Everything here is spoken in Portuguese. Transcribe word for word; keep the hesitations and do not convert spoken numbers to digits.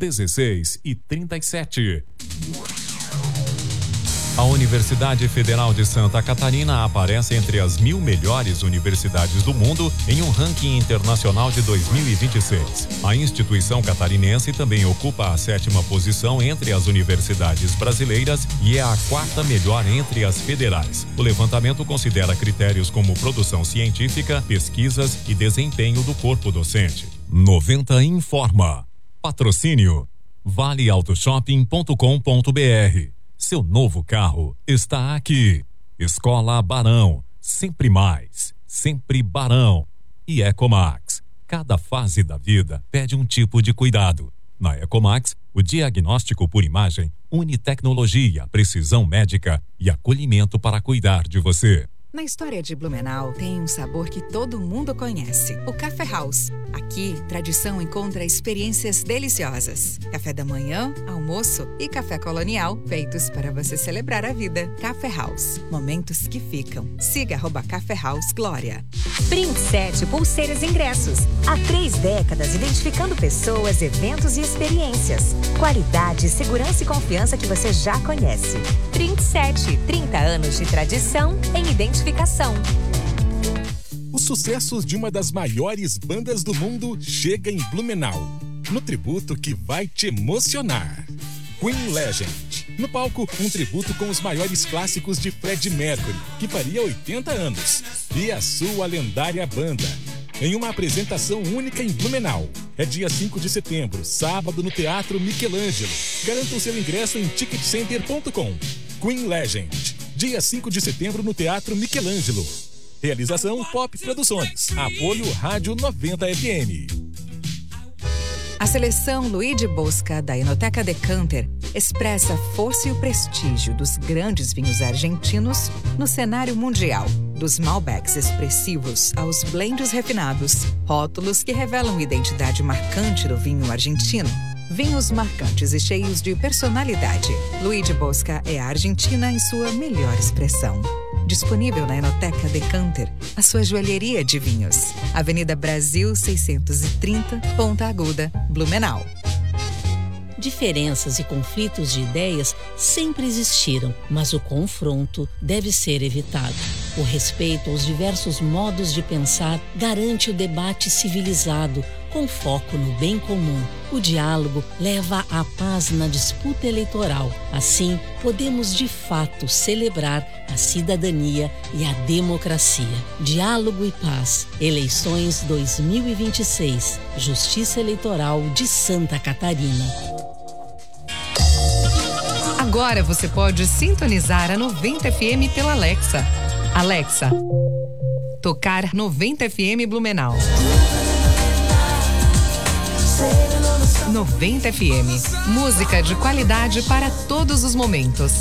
dezesseis e trinta e sete. A Universidade Federal de Santa Catarina aparece entre as mil melhores universidades do mundo em um ranking internacional de dois mil e vinte e seis. A instituição catarinense também ocupa a sétima posição entre as universidades brasileiras e é a quarta melhor entre as federais. O levantamento considera critérios como produção científica, pesquisas e desempenho do corpo docente. noventa informa. Patrocínio vale auto shopping ponto com ponto br. Seu novo carro está aqui. Escola Barão, sempre mais, sempre Barão. E Ecomax, cada fase da vida pede um tipo de cuidado. Na Ecomax, o diagnóstico por imagem une tecnologia, precisão médica e acolhimento para cuidar de você. Na história de Blumenau tem um sabor que todo mundo conhece, o Café House. Aqui, tradição encontra experiências deliciosas. Café da manhã, almoço e café colonial, feitos para você celebrar a vida. Café House, momentos que ficam. Siga arroba Café House Glória. Print sete Pulseiras Ingressos. Há três décadas identificando pessoas, eventos e experiências. Qualidade, segurança e confiança que você já conhece. Print sete, trinta anos de tradição em identificação. Os sucessos de uma das maiores bandas do mundo chega em Blumenau, no tributo que vai te emocionar. Queen Legend. No palco, um tributo com os maiores clássicos de Freddie Mercury, que faria oitenta anos, e a sua lendária banda. Em uma apresentação única em Blumenau. É dia cinco de setembro, sábado, no Teatro Michelangelo. Garanta o seu ingresso em ticket center ponto com. Queen Legend. Dia cinco de setembro no Teatro Michelangelo. Realização Pop Produções. Apoio Rádio noventa F M. A seleção Luigi Bosca da Enoteca Decanter expressa a força e o prestígio dos grandes vinhos argentinos no cenário mundial. Dos Malbecs expressivos aos blends refinados, rótulos que revelam a identidade marcante do vinho argentino. Vinhos marcantes e cheios de personalidade. Luigi Bosca é a Argentina em sua melhor expressão. Disponível na Enoteca Decanter, a sua joalheria de vinhos. Avenida Brasil seiscentos e trinta, Ponta Aguda, Blumenau. Diferenças e conflitos de ideias sempre existiram, mas o confronto deve ser evitado. O respeito aos diversos modos de pensar garante o debate civilizado, com foco no bem comum. O diálogo leva à paz na disputa eleitoral. Assim, podemos de fato celebrar a cidadania e a democracia. Diálogo e paz. Eleições dois mil e vinte e seis. Justiça Eleitoral de Santa Catarina. Agora você pode sintonizar a noventa F M pela Alexa. Alexa, tocar noventa F M Blumenau. noventa F M, música de qualidade para todos os momentos.